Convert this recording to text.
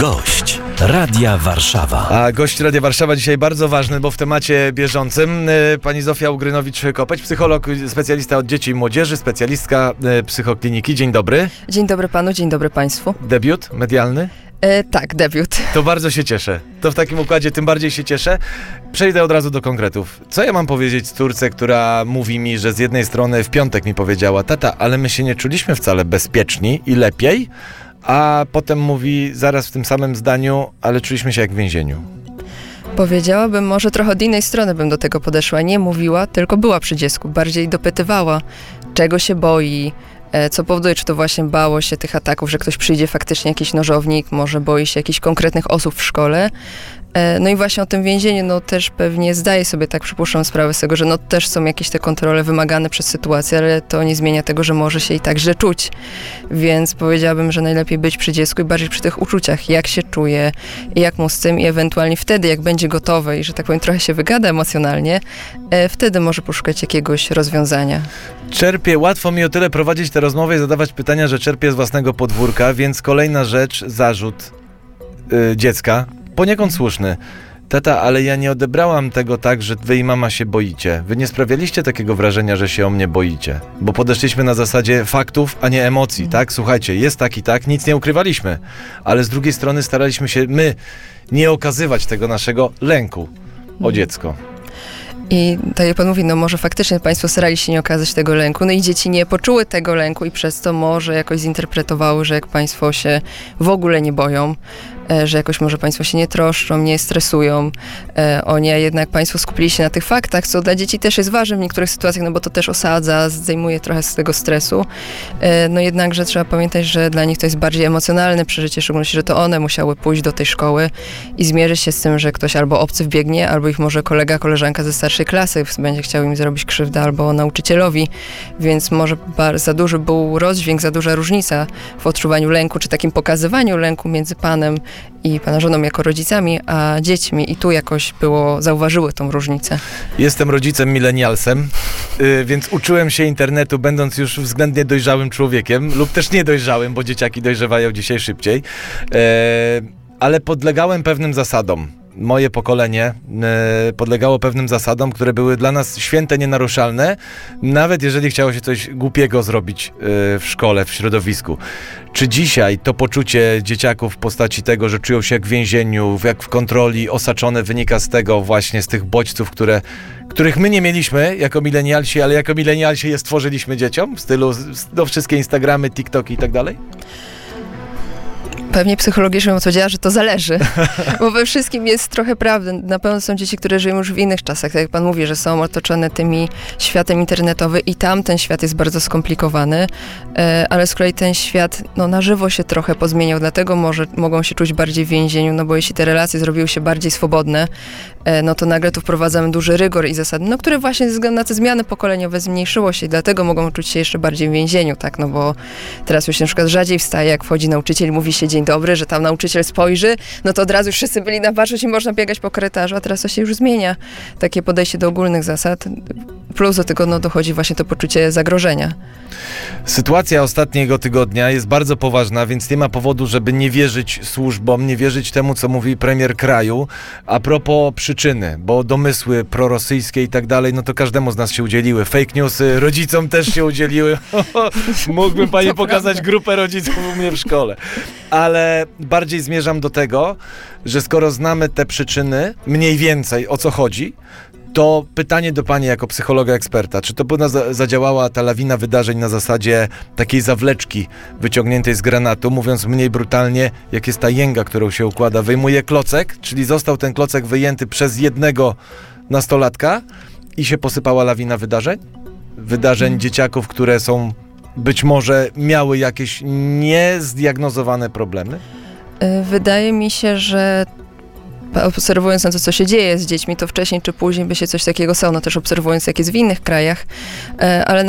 Gość Radia Warszawa. A gość Radia Warszawa dzisiaj bardzo ważny, bo w temacie bieżącym pani Zofia Ugrynowicz-Kopeć, psycholog, specjalista od dzieci i młodzieży, specjalistka psychokliniki. Dzień dobry. Dzień dobry panu, dzień dobry państwu. Debiut medialny? Tak, debiut. To bardzo się cieszę. To w takim układzie tym bardziej się cieszę. Przejdę od razu do konkretów. Co ja mam powiedzieć córce, która mówi mi, że z jednej strony w piątek mi powiedziała: tata, ale my się nie czuliśmy wcale bezpieczni i lepiej, a potem mówi zaraz w tym samym zdaniu: ale czuliśmy się jak w więzieniu. Powiedziałabym, może trochę od innej strony bym do tego podeszła. Nie mówiła, tylko była przy dziecku. Bardziej dopytywała, czego się boi, co powoduje, czy to właśnie bało się tych ataków, że ktoś przyjdzie faktycznie jakiś nożownik, może boi się jakichś konkretnych osób w szkole. No i właśnie o tym więzieniu, no też pewnie zdaje sobie, tak przypuszczam, sprawę z tego, że no też są jakieś te kontrole wymagane przez sytuację, ale to nie zmienia tego, że może się i tak źle czuć. Więc powiedziałabym, że najlepiej być przy dziecku i bardziej przy tych uczuciach, jak się czuje, jak mu z tym i ewentualnie wtedy, jak będzie gotowy i, że tak powiem, trochę się wygada emocjonalnie, wtedy może poszukać jakiegoś rozwiązania. Łatwo mi o tyle prowadzić tę rozmowę i zadawać pytania, że czerpię z własnego podwórka, więc kolejna rzecz, zarzut dziecka, poniekąd słuszny. Tata, ale ja nie odebrałam tego tak, że wy i mama się boicie. Wy nie sprawialiście takiego wrażenia, że się o mnie boicie. Bo podeszliśmy na zasadzie faktów, a nie emocji, tak? Słuchajcie, jest tak i tak, nic nie ukrywaliśmy. Ale z drugiej strony staraliśmy się my nie okazywać tego naszego lęku o dziecko. I tak jak pan mówi, no może faktycznie państwo starali się nie okazać tego lęku, no i dzieci nie poczuły tego lęku i przez to może jakoś zinterpretowały, że jak państwo się w ogóle nie boją, że jakoś może państwo się nie troszczą, nie stresują o nie, a jednak państwo skupili się na tych faktach, co dla dzieci też jest ważne w niektórych sytuacjach, no bo to też osadza, zdejmuje trochę z tego stresu. No jednakże trzeba pamiętać, że dla nich to jest bardziej emocjonalne przeżycie, w szczególności, że to one musiały pójść do tej szkoły i zmierzyć się z tym, że ktoś albo obcy wbiegnie, albo ich może kolega, koleżanka ze starszej klasy będzie chciał im zrobić krzywdę, albo nauczycielowi, więc może za duży był rozdźwięk, za duża różnica w odczuwaniu lęku, czy takim pokazywaniu lęku między panem i pana żoną jako rodzicami, a dziećmi, i tu jakoś zauważyły tą różnicę. Jestem rodzicem milenialsem, więc uczyłem się internetu, będąc już względnie dojrzałym człowiekiem, lub też niedojrzałym, bo dzieciaki dojrzewają dzisiaj szybciej, ale podlegałem pewnym zasadom. Moje pokolenie podlegało pewnym zasadom, które były dla nas święte, nienaruszalne, nawet jeżeli chciało się coś głupiego zrobić w szkole, w środowisku. Czy dzisiaj to poczucie dzieciaków w postaci tego, że czują się jak w więzieniu, jak w kontroli, osaczone, wynika z tego właśnie, z tych bodźców, których my nie mieliśmy jako milenialsi, ale jako milenialsi je stworzyliśmy dzieciom, w stylu wszystkie Instagramy, TikToki i tak dalej? Pewnie psychologicznie bym odpowiedziała, że to zależy, bo we wszystkim jest trochę prawdy. Na pewno są dzieci, które żyją już w innych czasach, tak jak pan mówi, że są otoczone tymi światem internetowym i tam ten świat jest bardzo skomplikowany, ale z kolei ten świat na żywo się trochę pozmieniał, dlatego może mogą się czuć bardziej w więzieniu, no bo jeśli te relacje zrobiły się bardziej swobodne, no to nagle tu wprowadzamy duży rygor i zasady, które właśnie ze względu na te zmiany pokoleniowe zmniejszyło się i dlatego mogą czuć się jeszcze bardziej w więzieniu, tak, no bo teraz już na przykład rzadziej wstaje, jak wchodzi nauczyciel i mówi się dzień dobry, że tam nauczyciel spojrzy, no to od razu już wszyscy byli na baczność i można biegać po korytarzu, a teraz to się już zmienia. Takie podejście do ogólnych zasad, plus do tego dochodzi właśnie to poczucie zagrożenia. Sytuacja ostatniego tygodnia jest bardzo poważna, więc nie ma powodu, żeby nie wierzyć służbom, nie wierzyć temu, co mówi premier kraju. A propos przyczyny, bo domysły prorosyjskie i tak dalej, no to każdemu z nas się udzieliły. Fake newsy rodzicom też się udzieliły. Mógłbym pani pokazać grupę rodziców u mnie w szkole. Ale bardziej zmierzam do tego, że skoro znamy te przyczyny, mniej więcej o co chodzi, to pytanie do pani jako psychologa eksperta, czy to zadziałała ta lawina wydarzeń na zasadzie takiej zawleczki wyciągniętej z granatu, mówiąc mniej brutalnie, jak jest ta jęga, którą się układa, wyjmuje klocek, czyli został ten klocek wyjęty przez jednego nastolatka i się posypała lawina wydarzeń dzieciaków, które są być może miały jakieś niezdiagnozowane problemy? Wydaje mi się, że obserwując na to, co się dzieje z dziećmi, to wcześniej czy później by się coś takiego stało, no też obserwując, jak jest w innych krajach, ale